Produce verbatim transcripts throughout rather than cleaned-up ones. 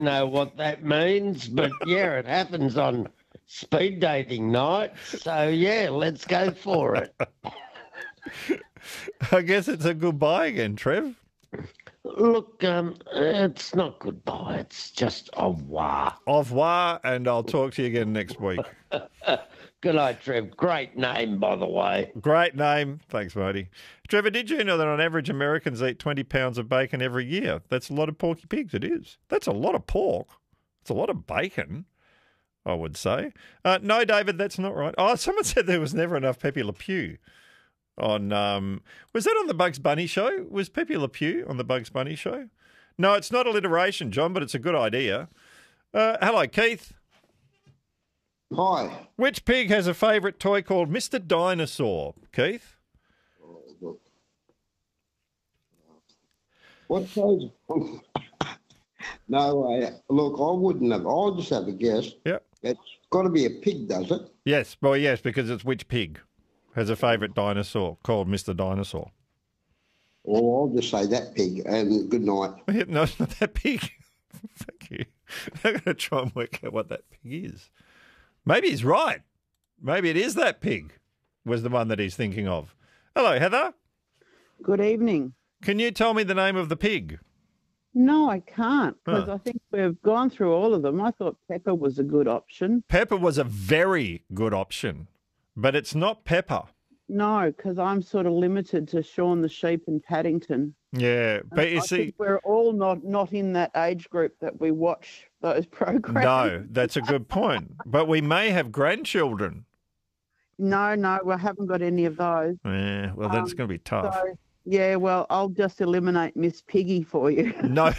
know what that means, but yeah, it happens on speed dating night. So yeah, let's go for it. I guess it's a goodbye again, Trev. Look, um, it's not goodbye. It's just au revoir. Au revoir, and I'll talk to you again next week. Good night, Trev. Great name, by the way. Great name. Thanks, Marty. Trevor, did you know that on average Americans eat twenty pounds of bacon every year? That's a lot of porky pigs. It is. That's a lot of pork. It's a lot of bacon, I would say. Uh, no, David, that's not right. Oh, someone said there was never enough Pepe Le Pew. On um, was that on the Bugs Bunny show? Was Pepe Le Pew on the Bugs Bunny show? No, it's not alliteration, John, but it's a good idea. Uh, hello, Keith. Hi. Which pig has a favourite toy called Mister Dinosaur, Keith? Oh, look. What toys? No way. Look, I wouldn't have. I'll just have a guess. Yep. It's got to be a pig, does it? Yes, well, yes, because it's which pig has a favourite dinosaur called Mister Dinosaur? Well, I'll just say that pig, and good night. No, it's not that pig. Thank you. I'm going to try and work out what that pig is. Maybe he's right. Maybe it is that pig was the one that he's thinking of. Hello, Heather. Good evening. Can you tell me the name of the pig? No, I can't, because Huh. I think we've gone through all of them. I thought Pepper was a good option. Pepper was a very good option, but it's not Pepper. No, because I'm sort of limited to Shaun the Sheep and Paddington. Yeah, but you I see, think we're all not, not in that age group that we watch those programs. no, that's a good point. But we may have grandchildren. No, no, we haven't got any of those. Yeah, well, that's Um, going to be tough. So, yeah, well, I'll just eliminate Miss Piggy for you. No,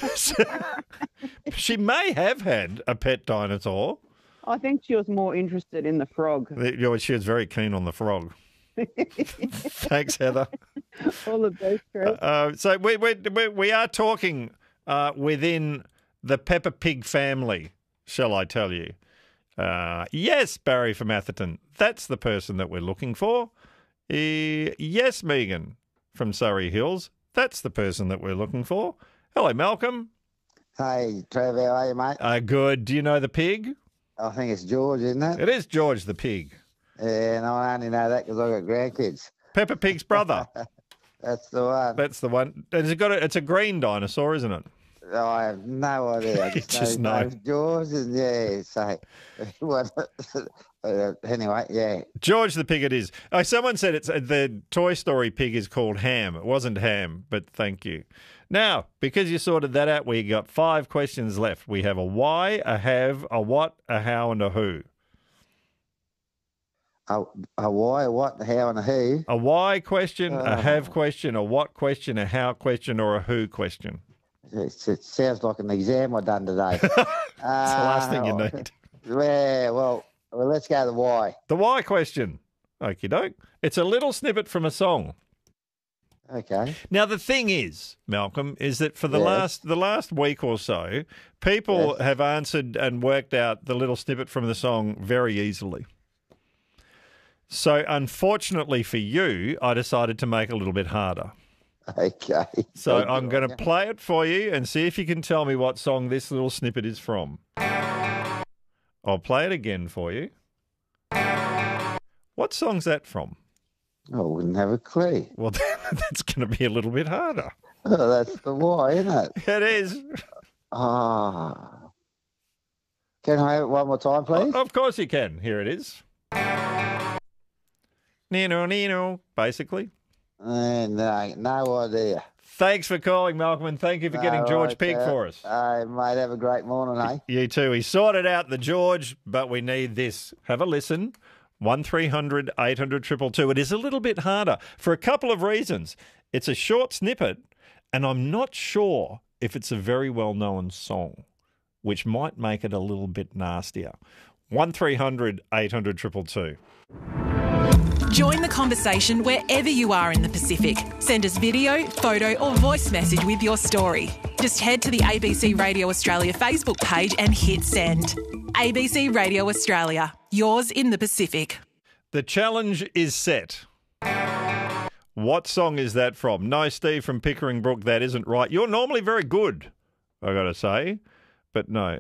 she may have had a pet dinosaur. I think she was more interested in the frog. You know, she was very keen on the frog. Thanks, Heather. All the best, Chris. Uh, so we, we, we, we are talking uh, within the Peppa Pig family, shall I tell you. Uh, yes, Barry from Atherton. That's the person that we're looking for. Uh, yes, Megan from Surrey Hills. That's the person that we're looking for. Hello, Malcolm. Hey, Trev, how are you, mate? Uh, good. Do you know the pig? I think it's George, isn't it? It is George the pig. Yeah, and I only know that because I've got grandkids. Peppa Pig's brother. That's the one. That's the one. It's got a, it's a green dinosaur, isn't it? Oh, I have no idea. I just, Just know know. his name's George, and yeah, so what? uh, anyway, yeah. George the pig it is. Oh, someone said it's the Toy Story pig is called Ham. It wasn't Ham, but thank you. Now, because you sorted that out, we got five questions left. We have a why, a have, a what, a how, and a who. A, a why, a what, a how, and a who. A why question, a Oh. have question, a what question, a how question, or a who question. It's, it sounds like an exam I've done today. It's the last thing you need. Yeah, well, well, let's go to the why. The why question. Okie doke. It's a little snippet from a song. Okay. Now the thing is, Malcolm, is that for the Yes. last the last week or so, people Yes. have answered and worked out the little snippet from the song very easily. So unfortunately for you, I decided to make it a little bit harder. Okay. So Thank I'm you. going to play it for you and see if you can tell me what song this little snippet is from. I'll play it again for you. What song's that from? I wouldn't have a clue. Well, that's going to be a little bit harder. Oh, that's the why, isn't it? It is. Ah. Can I have it one more time, please? Of course you can. Here it is. Nino, Nino, basically. Uh, no, no idea. Thanks for calling, Malcolm, and thank you for getting No, George right, Pig uh, for us. Uh, mate, have a great morning, eh? You too. He sorted out the George, but we need this. Have a listen. one three hundred eight hundred two two two. It is a little bit harder for a couple of reasons. It's a short snippet, and I'm not sure if it's a very well-known song, which might make it a little bit nastier. one three hundred eight hundred two two two. Join the conversation wherever you are in the Pacific. Send us video, photo or voice message with your story. Just head to the A B C Radio Australia Facebook page and hit send. A B C Radio Australia, yours in the Pacific. The challenge is set. What song is that from? No, Steve from Pickering Brook, that isn't right. You're normally very good, I got to say. But no,